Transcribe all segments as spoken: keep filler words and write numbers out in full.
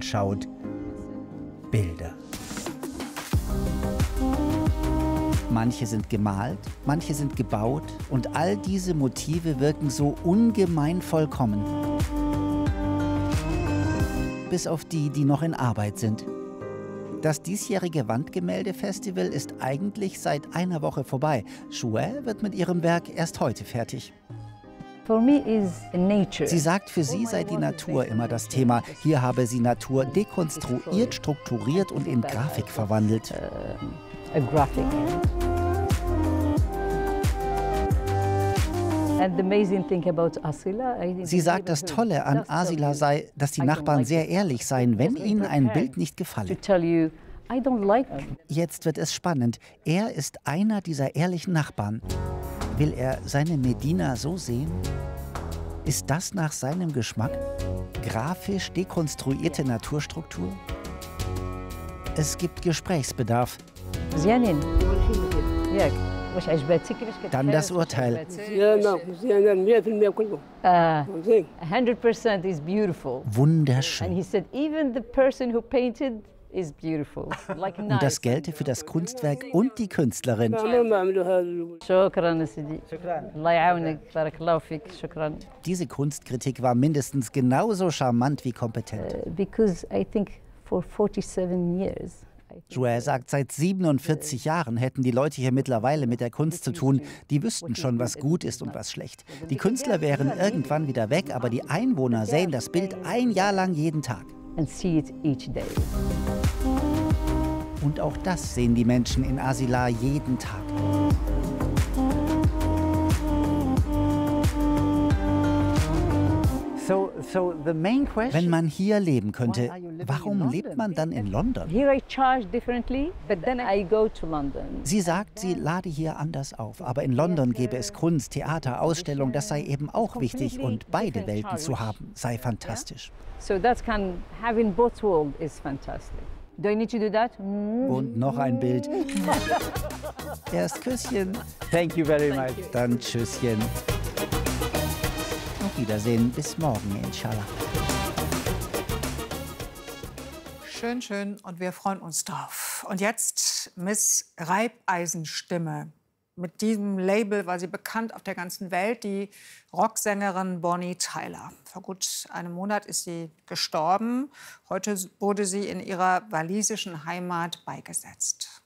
anschaut, Bilder. Manche sind gemalt, manche sind gebaut und all diese Motive wirken so ungemein vollkommen. Bis auf die, die noch in Arbeit sind. Das diesjährige Wandgemälde-Festival ist eigentlich seit einer Woche vorbei. Joelle wird mit ihrem Werk erst heute fertig. Sie sagt, für sie sei die Natur immer das Thema. Hier habe sie Natur dekonstruiert, strukturiert und in Grafik verwandelt. Sie sagt, das Tolle an Asila sei, dass die Nachbarn sehr ehrlich seien, wenn ihnen ein Bild nicht gefalle. Jetzt wird es spannend. Er ist einer dieser ehrlichen Nachbarn. Will er seine Medina so sehen? Ist das nach seinem Geschmack? Grafisch dekonstruierte Naturstruktur? Es gibt Gesprächsbedarf. Dann das Urteil. Wunderschön. Und das gelte für das Kunstwerk und die Künstlerin. Diese Kunstkritik war mindestens genauso charmant wie kompetent. Joelle sagt, seit siebenundvierzig Jahren hätten die Leute hier mittlerweile mit der Kunst zu tun. Die wüssten schon, was gut ist und was schlecht. Die Künstler wären irgendwann wieder weg, aber die Einwohner sehen das Bild ein Jahr lang jeden Tag. Und auch das sehen die Menschen in Asila jeden Tag. Wenn man hier leben könnte, warum lebt man dann in London? Sie sagt, sie lade hier anders auf. Aber in London gäbe es Kunst, Theater, Ausstellung. Das sei eben auch wichtig. Und beide Welten zu haben, sei fantastisch. Und noch ein Bild. Erst Küsschen. Thank you very much. Dann Tschüsschen. Auf Wiedersehen, bis morgen, inshallah. Schön, schön und wir freuen uns drauf. Und jetzt Miss Reibeisenstimme. Mit diesem Label war sie bekannt auf der ganzen Welt, die Rocksängerin Bonnie Tyler. Vor gut einem Monat ist sie gestorben. Heute wurde sie in ihrer walisischen Heimat beigesetzt.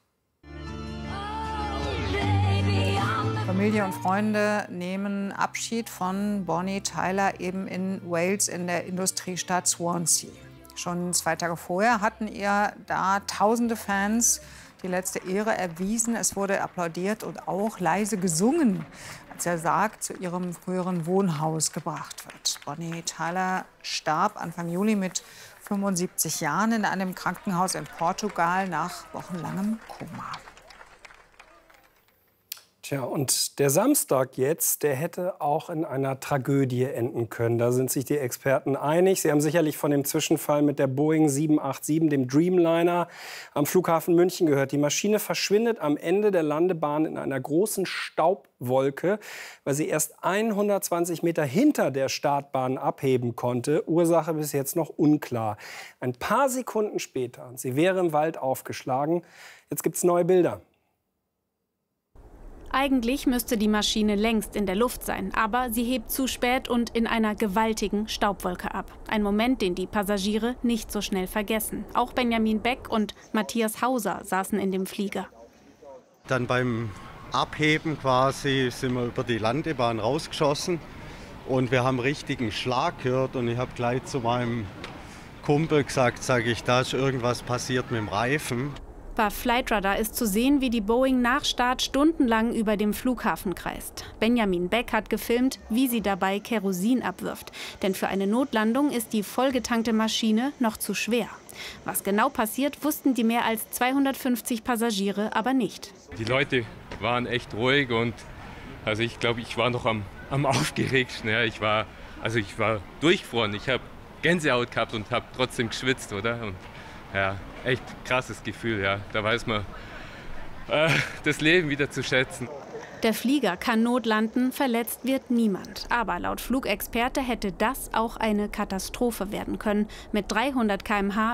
Familie und Freunde nehmen Abschied von Bonnie Tyler eben in Wales in der Industriestadt Swansea. Schon zwei Tage vorher hatten ihr da tausende Fans die letzte Ehre erwiesen. Es wurde applaudiert und auch leise gesungen, als der Sarg zu ihrem früheren Wohnhaus gebracht wird. Bonnie Tyler starb Anfang Juli mit fünfundsiebzig Jahren in einem Krankenhaus in Portugal nach wochenlangem Koma. Tja, und der Samstag jetzt, der hätte auch in einer Tragödie enden können. Da sind sich die Experten einig. Sie haben sicherlich von dem Zwischenfall mit der Boeing sieben acht sieben, dem Dreamliner, am Flughafen München gehört. Die Maschine verschwindet am Ende der Landebahn in einer großen Staubwolke, weil sie erst hundertzwanzig Meter hinter der Startbahn abheben konnte. Ursache bis jetzt noch unklar. Ein paar Sekunden später, sie wäre im Wald aufgeschlagen. Jetzt gibt es neue Bilder. Eigentlich müsste die Maschine längst in der Luft sein, aber sie hebt zu spät und in einer gewaltigen Staubwolke ab. Ein Moment, den die Passagiere nicht so schnell vergessen. Auch Benjamin Beck und Matthias Hauser saßen in dem Flieger. Dann beim Abheben quasi sind wir über die Landebahn rausgeschossen und wir haben richtigen Schlag gehört und ich habe gleich zu meinem Kumpel gesagt, sage ich, da ist irgendwas passiert mit dem Reifen. Bei Flightradar ist zu sehen, wie die Boeing nach Start stundenlang über dem Flughafen kreist. Benjamin Beck hat gefilmt, wie sie dabei Kerosin abwirft. Denn für eine Notlandung ist die vollgetankte Maschine noch zu schwer. Was genau passiert, wussten die mehr als zweihundertfünfzig Passagiere aber nicht. Die Leute waren echt ruhig und also ich glaube, ich war noch am, am aufgeregtsten. Ja, ich war, also ich war durchgefroren. Ich habe Gänsehaut gehabt und habe trotzdem geschwitzt, oder? Und ja, echt krasses Gefühl, ja. Da weiß man äh, das Leben wieder zu schätzen. Der Flieger kann notlanden, verletzt wird niemand. Aber laut Flugexperte hätte das auch eine Katastrophe werden können. Mit dreihundert Kilometer pro Stunde